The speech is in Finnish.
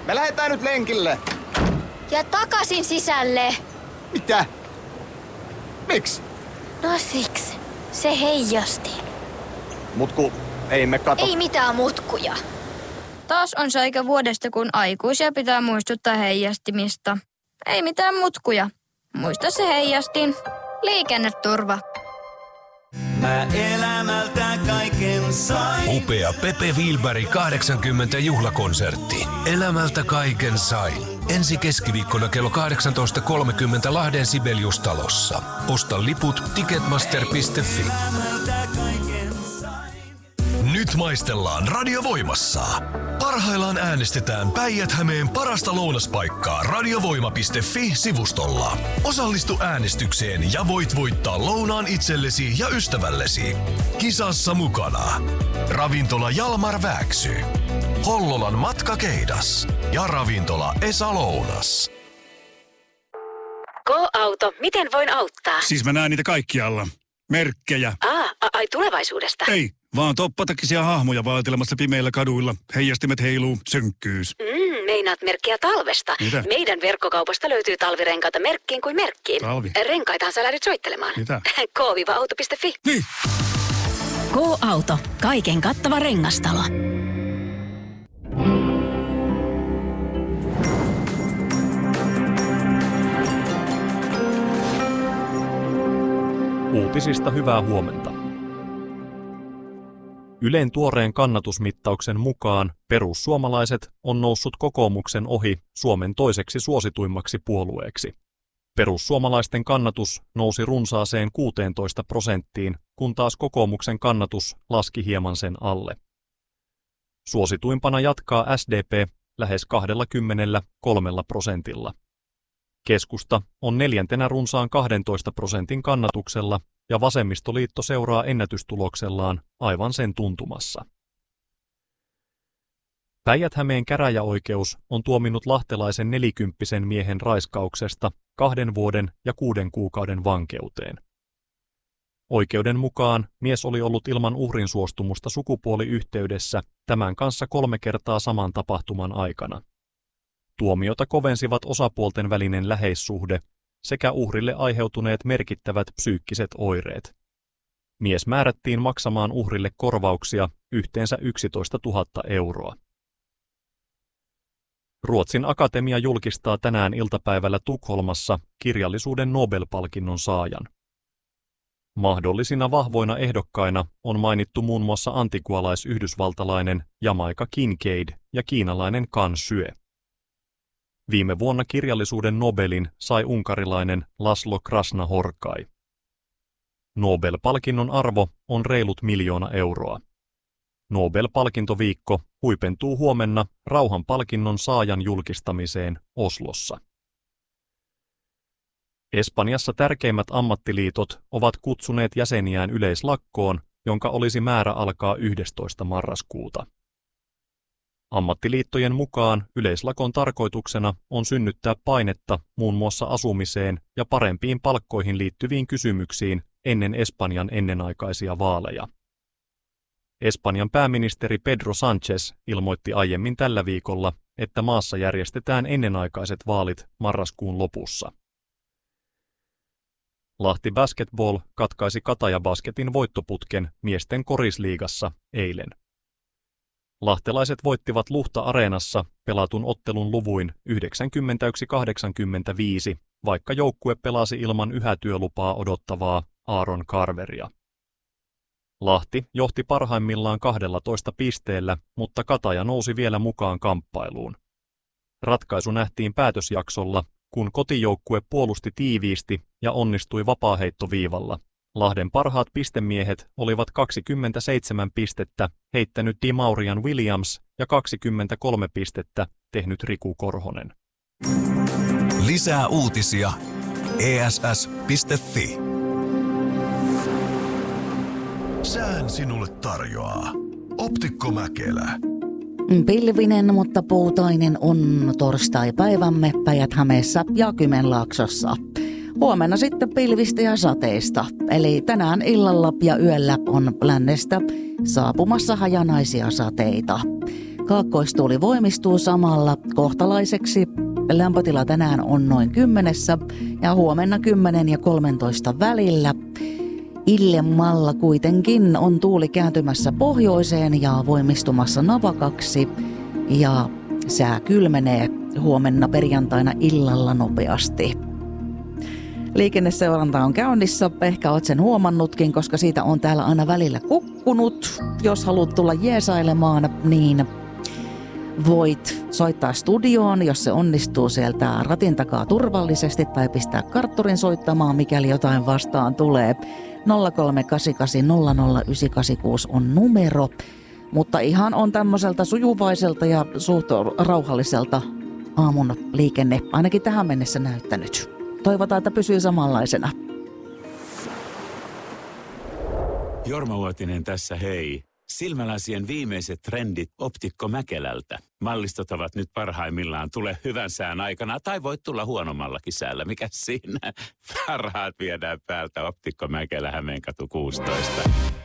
Me lähdetään nyt lenkille. Ja takaisin sisälle. Mitä? Miksi? No siksi. Se heijasti. Mutku, ei me kato. Ei mitään mutkuja. Taas on se aika vuodesta, kun aikuisia pitää muistuttaa heijastimista. Ei mitään mutkuja. Muista se heijastin. Liikenneturva. Mä elämältä kaiken sain. Upea Pepe Wilberg 80 juhlakonsertti. Elämältä kaiken sain. Ensi keskiviikkona kello 18.30 Lahden Sibelius-talossa. Osta liput ticketmaster.fi. Nyt maistellaan Radiovoimassa. Parhaillaan äänestetään Päijät-Hämeen parasta lounaspaikkaa radiovoima.fi-sivustolla. Osallistu äänestykseen ja voit voittaa lounaan itsellesi ja ystävällesi. Kisassa mukana Ravintola Jalmar Vääksy, Hollolan Matkakeidas ja Ravintola Esa Lounas. Go-auto, miten voin auttaa? Siis mä näen niitä kaikkialla. Merkkejä. Ai tulevaisuudesta? Ei, vaan toppatakisia hahmoja vaeltelemassa pimeillä kaduilla. Heijastimet heiluu, synkkyys. Meinaat merkkiä talvesta. Mitä? Meidän verkkokaupasta löytyy talvirenkaita merkkiin kuin merkkiin. Talvi? Renkaitahan sä lähdet soittelemaan. Mitä? K-auto.fi. Niin. Go-auto. Kaiken kattava rengastalo. Uutisista hyvää huomenta. Ylen tuoreen kannatusmittauksen mukaan perussuomalaiset on noussut kokoomuksen ohi Suomen toiseksi suosituimmaksi puolueeksi. Perussuomalaisten kannatus nousi runsaaseen 16%, kun taas kokoomuksen kannatus laski hieman sen alle. Suosituimpana jatkaa SDP lähes 23%. Keskusta on neljäntenä runsaan 12% kannatuksella ja Vasemmistoliitto seuraa ennätystuloksellaan aivan sen tuntumassa. Päijät-Hämeen käräjäoikeus on tuominnut lahtelaisen 40 miehen raiskauksesta 2 vuoden ja 6 kuukauden vankeuteen. Oikeuden mukaan mies oli ollut ilman uhrin suostumusta sukupuoliyhteydessä tämän kanssa 3 kertaa saman tapahtuman aikana. Tuomiota kovensivat osapuolten välinen läheissuhde sekä uhrille aiheutuneet merkittävät psyykkiset oireet. Mies määrättiin maksamaan uhrille korvauksia yhteensä 11 000 euroa. Ruotsin Akatemia julkistaa tänään iltapäivällä Tukholmassa kirjallisuuden Nobel-palkinnon saajan. Mahdollisina vahvoina ehdokkaina on mainittu muun muassa antigualais-yhdysvaltalainen Jamaica Kincaid ja kiinalainen Can Xue. Viime vuonna kirjallisuuden Nobelin sai unkarilainen Laszlo Krasna-Horkai. Nobel-palkinnon arvo on reilut 1 000 000 euroa. Nobel-palkintoviikko huipentuu huomenna rauhanpalkinnon saajan julkistamiseen Oslossa. Espanjassa tärkeimmät ammattiliitot ovat kutsuneet jäseniään yleislakkoon, jonka olisi määrä alkaa 11. marraskuuta. Ammattiliittojen mukaan yleislakon tarkoituksena on synnyttää painetta muun muassa asumiseen ja parempiin palkkoihin liittyviin kysymyksiin ennen Espanjan ennenaikaisia vaaleja. Espanjan pääministeri Pedro Sánchez ilmoitti aiemmin tällä viikolla, että maassa järjestetään ennenaikaiset vaalit marraskuun lopussa. Lahti Basketball katkaisi Kataja Basketin voittoputken miesten korisliigassa eilen. Lahtelaiset voittivat Luhta-areenassa pelatun ottelun luvuin 91-85, vaikka joukkue pelasi ilman yhätyölupaa odottavaa Aaron Carveria. Lahti johti parhaimmillaan 12 pisteellä, mutta Kataja nousi vielä mukaan kamppailuun. Ratkaisu nähtiin päätösjaksolla, kun kotijoukkue puolusti tiiviisti ja onnistui vapaaheittoviivalla. Lahden parhaat pistemiehet olivat 27 pistettä heittänyt Maurian Williams ja 23 pistettä tehnyt Riku Korhonen. Lisää uutisia ess.fi. Sään sinulle tarjoaa Optikko Mäkelä. Pilvinen, mutta puutainen on torstaipäivämme Päijät-Hämeessä ja Kymenlaaksossa. Huomenna sitten pilvistä ja sateista, eli tänään illalla ja yöllä on lännestä saapumassa hajanaisia sateita. Kaakkoistuuli voimistuu samalla kohtalaiseksi. Lämpötila tänään on noin 10 ja huomenna 10 ja 13 välillä. Illemmalla kuitenkin on tuuli kääntymässä pohjoiseen ja voimistumassa navakaksi ja sää kylmenee huomenna perjantaina illalla nopeasti. Liikenneseuranta on käynnissä, ehkä oot sen huomannutkin, koska siitä on täällä aina välillä kukkunut. Jos haluat tulla jeesailemaan, niin voit soittaa studioon, jos se onnistuu sieltä ratin takaa turvallisesti, tai pistää kartturin soittamaan, mikäli jotain vastaan tulee. 0388 00986 on numero, mutta ihan on tämmöiseltä sujuvaiselta ja suht rauhalliselta aamun liikenne ainakin tähän mennessä näyttänyt. Toivotaan, että pysyy samanlaisena. Jorma Uotinen tässä, hei. Silmälasien viimeiset trendit Optikko Mäkelältä. Mallistot ovat nyt parhaimmillaan. Tule hyvän sään aikana tai voit tulla huonommallakin säällä. Mikä siinä? Parhaat viedään päältä Optikko Mäkelä, Hämeenkatu 16.